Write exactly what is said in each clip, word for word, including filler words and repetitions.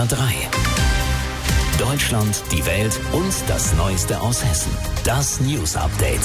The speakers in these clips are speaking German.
R drei. Deutschland, die Welt und das Neueste aus Hessen. Das News Update.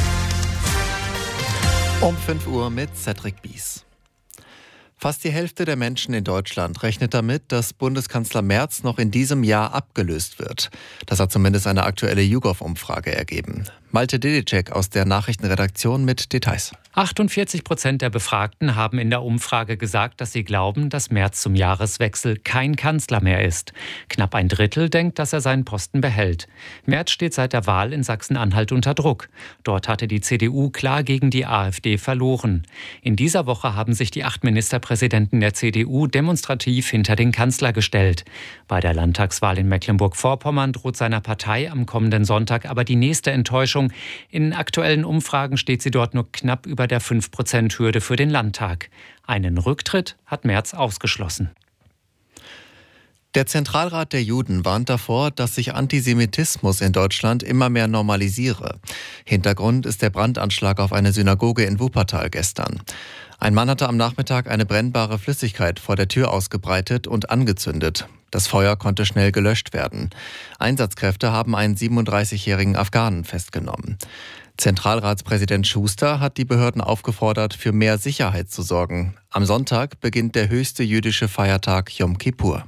Um fünf Uhr mit Cedric Bies. Fast die Hälfte der Menschen in Deutschland rechnet damit, dass Bundeskanzler Merz noch in diesem Jahr abgelöst wird. Das hat zumindest eine aktuelle YouGov-Umfrage ergeben. Malte Dedicek aus der Nachrichtenredaktion mit Details. achtundvierzig Prozent der Befragten haben in der Umfrage gesagt, dass sie glauben, dass Merz zum Jahreswechsel kein Kanzler mehr ist. Knapp ein Drittel denkt, dass er seinen Posten behält. Merz steht seit der Wahl in Sachsen-Anhalt unter Druck. Dort hatte die C D U klar gegen die AfD verloren. In dieser Woche haben sich die acht Ministerpräsidenten der C D U demonstrativ hinter den Kanzler gestellt. Bei der Landtagswahl in Mecklenburg-Vorpommern droht seiner Partei am kommenden Sonntag aber die nächste Enttäuschung. In aktuellen Umfragen steht sie dort nur knapp über der fünf Prozent Hürde für den Landtag. Einen Rücktritt hat Merz ausgeschlossen. Der Zentralrat der Juden warnt davor, dass sich Antisemitismus in Deutschland immer mehr normalisiere. Hintergrund ist der Brandanschlag auf eine Synagoge in Wuppertal gestern. Ein Mann hatte am Nachmittag eine brennbare Flüssigkeit vor der Tür ausgebreitet und angezündet. Das Feuer konnte schnell gelöscht werden. Einsatzkräfte haben einen siebenunddreißigjährigen Afghanen festgenommen. Zentralratspräsident Schuster hat die Behörden aufgefordert, für mehr Sicherheit zu sorgen. Am Sonntag beginnt der höchste jüdische Feiertag Jom Kippur.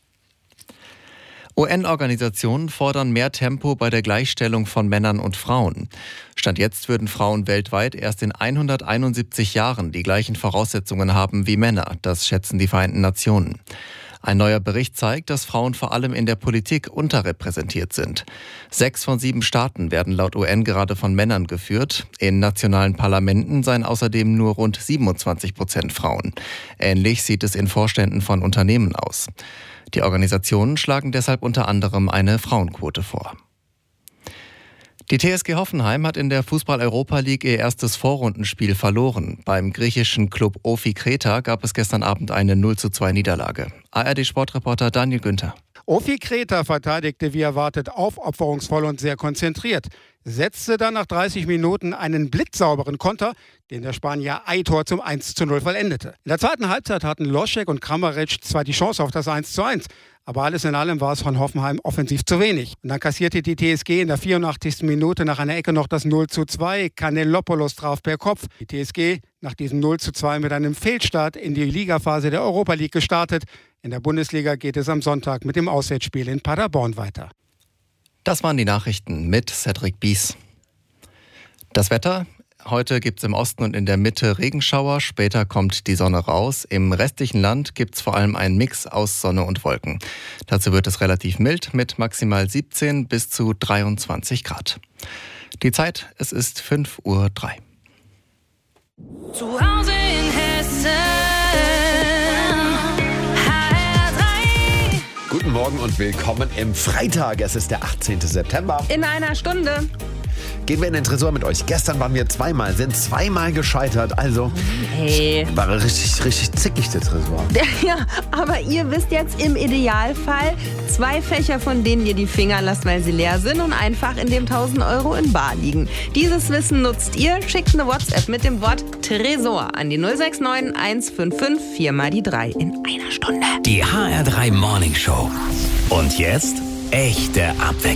U N-Organisationen fordern mehr Tempo bei der Gleichstellung von Männern und Frauen. Stand jetzt würden Frauen weltweit erst in hunderteinundsiebzig Jahren die gleichen Voraussetzungen haben wie Männer. Das schätzen die Vereinten Nationen. Ein neuer Bericht zeigt, dass Frauen vor allem in der Politik unterrepräsentiert sind. Sechs von sieben Staaten werden laut U N gerade von Männern geführt. In nationalen Parlamenten seien außerdem nur rund siebenundzwanzig Prozent Frauen. Ähnlich sieht es in Vorständen von Unternehmen aus. Die Organisationen schlagen deshalb unter anderem eine Frauenquote vor. Die T S G Hoffenheim hat in der Fußball-Europa League ihr erstes Vorrundenspiel verloren. Beim griechischen Klub Ofi Kreta gab es gestern Abend eine null zu zwei Niederlage. A R D-Sportreporter Daniel Günther. Ofi Kreta verteidigte wie erwartet aufopferungsvoll und sehr konzentriert. Setzte dann nach dreißig Minuten einen blitzsauberen Konter, den der Spanier Aitor zum eins zu null vollendete. In der zweiten Halbzeit hatten Loschek und Kramaric zwar die Chance auf das eins zu eins, aber alles in allem war es von Hoffenheim offensiv zu wenig. Und dann kassierte die T S G in der vierundachtzigsten Minute nach einer Ecke noch das null zu zwei. Kanelopoulos traf per Kopf. Die T S G nach diesem null zu zwei mit einem Fehlstart in die Ligaphase der Europa League gestartet. In der Bundesliga geht es am Sonntag mit dem Auswärtsspiel in Paderborn weiter. Das waren die Nachrichten mit Cedric Bies. Das Wetter. Heute gibt es im Osten und in der Mitte Regenschauer, später kommt die Sonne raus. Im restlichen Land gibt es vor allem einen Mix aus Sonne und Wolken. Dazu wird es relativ mild mit maximal siebzehn bis zu dreiundzwanzig Grad. Die Zeit, es ist fünf Uhr drei. Zu Hause in Hessen, H R drei. Guten Morgen und willkommen im Freitag. Es ist der achtzehnten September. In einer Stunde gehen wir in den Tresor mit euch. Gestern waren wir zweimal, sind zweimal gescheitert. Also hey. war richtig, richtig zickig, der Tresor. Ja, aber ihr wisst jetzt im Idealfall zwei Fächer, von denen ihr die Finger lasst, weil sie leer sind und einfach in dem tausend Euro in Bar liegen. Dieses Wissen nutzt ihr. Schickt eine WhatsApp mit dem Wort Tresor an die null sechs neun eins fünf fünf vier mal die drei in einer Stunde. Die H R drei Morning Show. Und jetzt echte Abwechslung.